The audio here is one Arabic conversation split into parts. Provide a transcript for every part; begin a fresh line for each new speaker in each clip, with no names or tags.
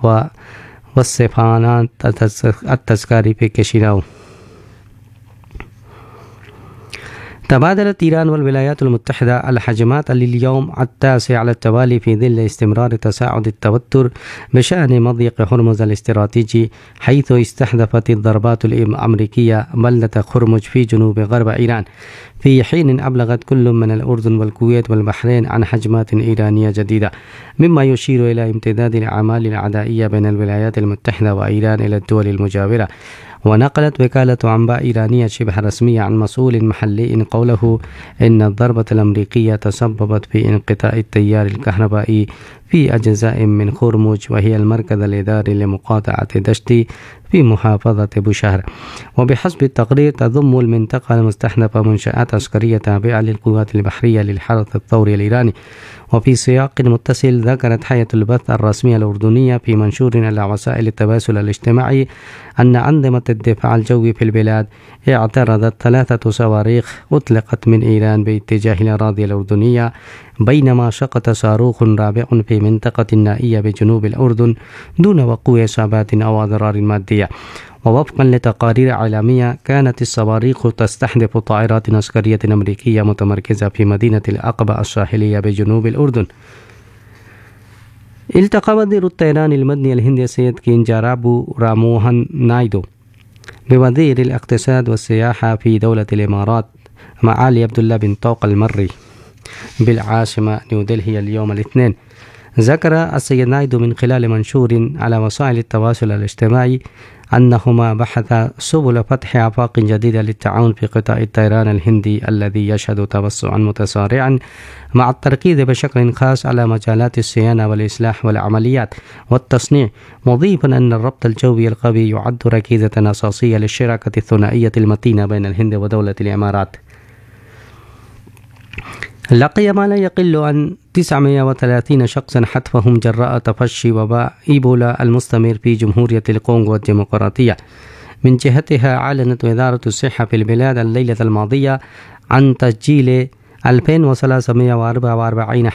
والصفانات التذكاري في كشيناو. تبادلت إيران والولايات المتحدة الهجمات لليوم التاسع على التوالي في ظل استمرار تصاعد التوتر بشأن مضيق هرمز الاستراتيجي، حيث استهدفت الضربات الأمريكية بلدة خرمج في جنوب غرب إيران، في حين أبلغت كل من الأردن والكويت والبحرين عن هجمات إيرانية جديدة، مما يشير إلى امتداد الأعمال العدائية بين الولايات المتحدة وإيران إلى الدول المجاورة. ونقلت وكالة أنباء إيرانية شبه رسمية عن مسؤول محلي قوله إن الضربة الأمريكية تسببت في انقطاع التيار الكهربائي في أجزاء من خرمج، وهي المركز الإداري لمقاطعة دشتي في محافظة بوشهر. وبحسب التقرير تضم المنطقة المستهدفة منشآت عسكرية تابعة للقوات البحرية للحرس الثوري الإيراني. وفي سياق متصل ذكرت هيئة البث الرسمية الأردنية في منشور على وسائل التواصل الاجتماعي أن أنظمة الدفاع الجوي في البلاد اعترضت 3 صواريخ أطلقت من إيران باتجاه الأراضي الأردنية، بينما سقط صاروخ رابع في منطقة نائية بجنوب الأردن دون وقوع إصابات أو أضرار مادية. ووفقا لتقارير إعلامية كانت الصواريخ تستهدف طائرات عسكرية أمريكية متمركزة في مدينة العقبة الساحلية بجنوب الأردن. التقى وزير الطيران المدني الهندي سيد كينجارابو راموهان نايدو بوزير الاقتصاد والسياحة في دولة الإمارات معالي عبد الله بن طوق المري بالعاصمة نيودلهي اليوم الاثنين. ذكر السيد نايدو من خلال منشور على وسائل التواصل الاجتماعي أنهما بحثا سبل فتح آفاق جديدة للتعاون في قطاع الطيران الهندي الذي يشهد توسعا متسارعا، مع التركيز بشكل خاص على مجالات الصيانة والإصلاح والعمليات والتصنيع، مضيفا أن الربط الجوي القوي يعد ركيزة أساسية للشراكة الثنائية المتينة بين الهند ودولة الإمارات. لقي ما لا يقل عن 930 شخصا حتفهم جراء تفشي وباء إيبولا المستمر في جمهورية الكونغو الديمقراطية. من جهتها أعلنت وزارة الصحة في البلاد الليلة الماضية عن تسجيل 2344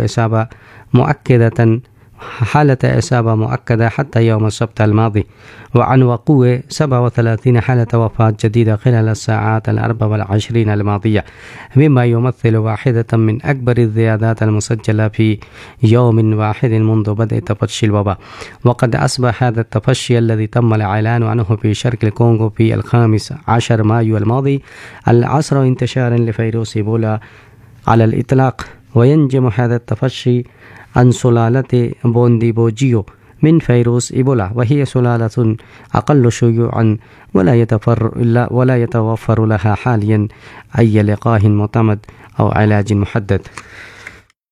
حالة إصابة مؤكدة حتى يوم السبت الماضي، وعن وقوع 37 حالة وفاة جديدة خلال الساعات 24 الماضية، مما يمثل واحدة من أكبر الزيادات المسجلة في يوم واحد منذ بدء تفشي الوباء. وقد أصبح هذا التفشي الذي تم الإعلان عنه في شرق الكونغو في 15 مايو الماضي الأسرع انتشارا لفيروس إيبولا على الإطلاق. وينجم هذا التفشي عن سلالة بونديبوجيو من فيروس إيبولا، وهي سلالة أقل شيوعا ولا يتوفر لها حاليا أي لقاح معتمد أو علاج محدد.